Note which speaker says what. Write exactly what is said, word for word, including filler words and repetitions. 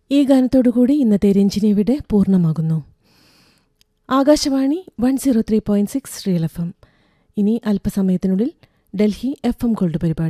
Speaker 1: ഈ ഗാനത്തോടുകൂടി ഇന്നത്തെ രഞ്ജിനിയുടെ പൂർണ്ണമാകുന്നു. Akashvani one zero three point six real F M. ഇനി അല്പസമയത്തിനുള്ളിൽ ഡൽഹി എഫ് എം ഗോൾഡ് പരിപാടി.